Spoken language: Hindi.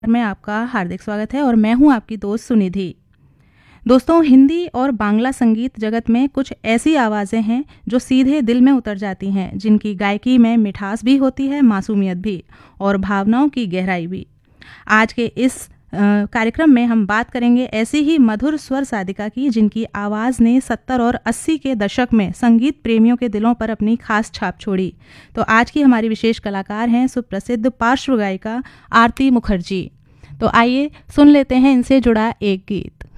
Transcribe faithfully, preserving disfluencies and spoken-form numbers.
में आपका हार्दिक स्वागत है और मैं हूं आपकी दोस्त सुनिधि। दोस्तों, हिंदी और बांग्ला संगीत जगत में कुछ ऐसी आवाज़ें हैं जो सीधे दिल में उतर जाती हैं, जिनकी गायकी में मिठास भी होती है, मासूमियत भी और भावनाओं की गहराई भी। आज के इस अ, कार्यक्रम में हम बात करेंगे ऐसी ही मधुर स्वर साधिका की, जिनकी आवाज़ ने सत्तर और अस्सी के दशक में संगीत प्रेमियों के दिलों पर अपनी खास छाप छोड़ी। तो आज की हमारी विशेष कलाकार हैं सुप्रसिद्ध पार्श्व गायिका आरती मुखर्जी। तो आइए सुन लेते हैं इनसे जुड़ा एक गीत।